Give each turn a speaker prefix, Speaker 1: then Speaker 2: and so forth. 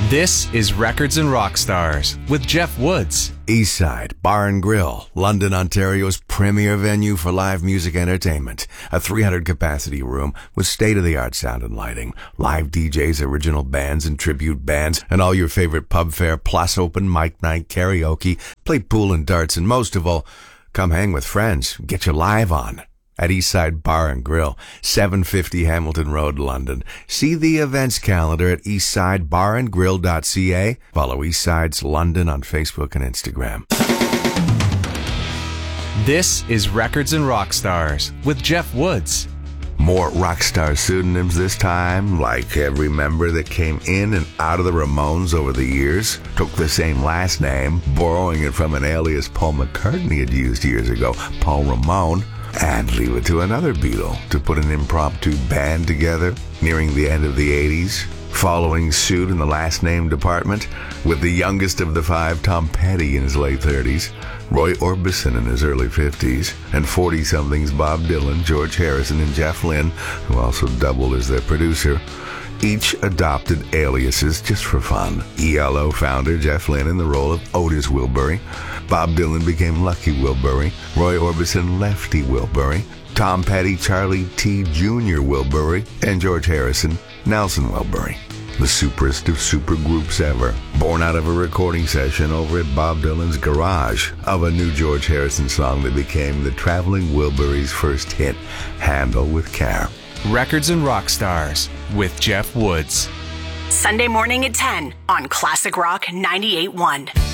Speaker 1: This is Records and Rock Stars with Jeff Woods.
Speaker 2: Eastside Bar and Grill, London, Ontario's premier venue for live music entertainment. A 300-capacity room with state-of-the-art sound and lighting, live DJs, original bands and tribute bands, and all your favorite pub fare, plus open mic night, karaoke, play pool and darts, and most of all, come hang with friends, get you live on. At Eastside Bar and Grill, 750 Hamilton Road, London. See the events calendar at eastsidebarandgrill.ca. Follow Eastside's London on Facebook and Instagram.
Speaker 1: This is Records and Rock Stars with Jeff Woods.
Speaker 2: More rock star pseudonyms this time, like every member that came in and out of the Ramones over the years, took the same last name, borrowing it from an alias Paul McCartney had used years ago, Paul Ramone. And leave it to another Beatle to put an impromptu band together nearing the end of the 80s, following suit in the last name department with the youngest of the five, Tom Petty, in his late 30s, Roy Orbison in his early 50s, and 40-somethings Bob Dylan, George Harrison, and Jeff Lynne, who also doubled as their producer. Each adopted aliases just for fun. ELO founder Jeff Lynne in the role of Otis Wilbury. Bob Dylan became Lucky Wilbury. Roy Orbison, Lefty Wilbury. Tom Petty, Charlie T. Jr. Wilbury. And George Harrison, Nelson Wilbury. The superest of supergroups ever. Born out of a recording session over at Bob Dylan's garage of a new George Harrison song that became the Traveling Wilburys' first hit, Handle with Care.
Speaker 1: Records and Rock Stars with Jeff Woods.
Speaker 3: Sunday morning at 10 on Classic Rock 98.1.